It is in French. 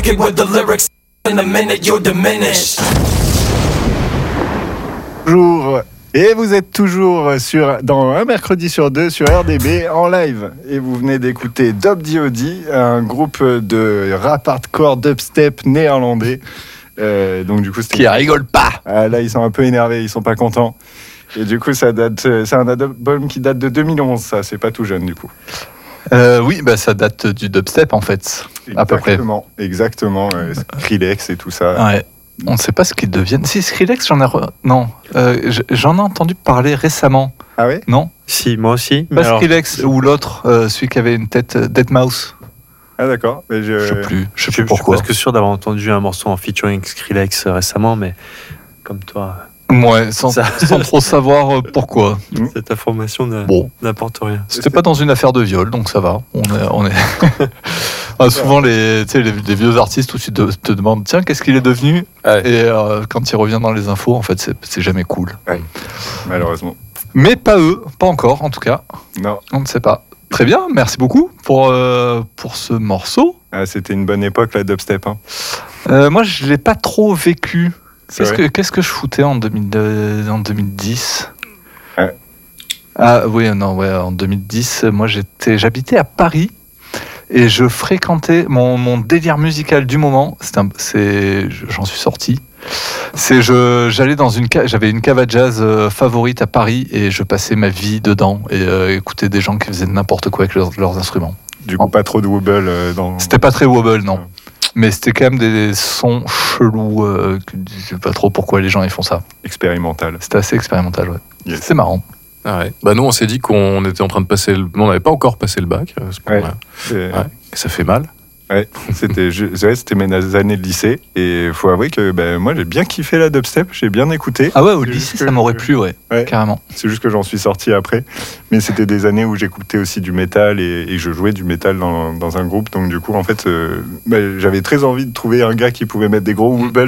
wicked with the lyrics. In a minute, you're diminished. Bonjour. Et vous êtes toujours dans un mercredi sur deux sur RDB en live. Et vous venez d'écouter Dub D.O.D., un groupe de rap hardcore dubstep néerlandais. Donc du coup, qui rigole pas. Là, ils sont un peu énervés, ils sont pas contents. Et du coup, c'est un album qui date de 2011, ça, c'est pas tout jeune du coup. Oui, ça date du dubstep en fait, à peu près. Exactement. Skrillex et tout ça. Ouais. On ne sait pas ce qu'ils deviennent. Si, Skrillex, j'en ai entendu parler récemment. Ah ouais ? Non ? Si, moi aussi. Pas Skrillex ou l'autre, celui qui avait une tête Deadmau5. Ah d'accord. Mais je sais plus pourquoi. Je suis presque sûr d'avoir entendu un morceau en featuring Skrillex récemment, mais comme toi... Ouais, sans trop savoir pourquoi. Cette information n'apporte rien. C'était pas dans une affaire de viol, donc ça va. On est... souvent, les vieux artistes où tu te demandes, tiens, qu'est-ce qu'il est devenu ? Et quand il revient dans les infos, en fait, c'est jamais cool. Ouais. Malheureusement. Mais pas eux, pas encore, en tout cas. Non. On ne sait pas. Très bien, merci beaucoup pour ce morceau. C'était une bonne époque, la dubstep. Moi, je l'ai pas trop vécu. Qu'est-ce que je foutais en 2010 ? Ouais. En 2010, moi j'habitais à Paris et je fréquentais mon délire musical du moment. J'en suis sorti. J'allais j'avais une cave à jazz favorite à Paris et je passais ma vie dedans et écoutais des gens qui faisaient n'importe quoi avec leurs instruments. Du coup, pas trop de wobble dans. C'était pas très wobble, non. Mais c'était quand même des sons chelous, je sais pas trop pourquoi les gens ils font ça. Expérimental. C'était assez expérimental, ouais. Yes. C'est marrant. Ah ouais. Nous, on s'est dit qu'on était en train de passer on n'avait pas encore passé le bac. Ça fait mal. Ouais, c'était mes années de lycée. Et il faut avouer que moi, j'ai bien kiffé la dubstep, j'ai bien écouté. Ah ouais, au lycée, ça m'aurait plu, ouais, carrément. C'est juste que j'en suis sorti après. Mais c'était des années où j'écoutais aussi du métal et je jouais du métal dans un groupe. Donc du coup, en fait, j'avais très envie de trouver un gars qui pouvait mettre des gros wobbles